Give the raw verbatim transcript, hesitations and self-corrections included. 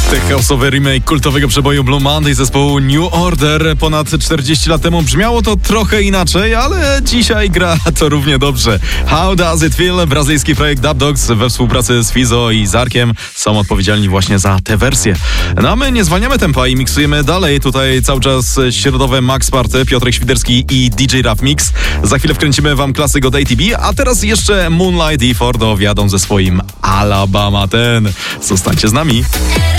Tech house'owy remake kultowego przeboju Blue Monday zespołu New Order ponad czterdzieści lat temu brzmiało to trochę inaczej, ale dzisiaj gra to równie dobrze. How Does It Feel? Brazylijski projekt Dub Dogs we współpracy z Fizo i Zarkiem są odpowiedzialni właśnie za tę wersję. No a my nie zwalniamy tempa i miksujemy dalej. Tutaj cały czas środowe Max Party, Piotrek Świderski i D J Raf Mix. Za chwilę wkręcimy wam klasyk od A T B, a teraz jeszcze Moonlight i Fordo wjadą ze swoim Alabama ten. Zostańcie z nami.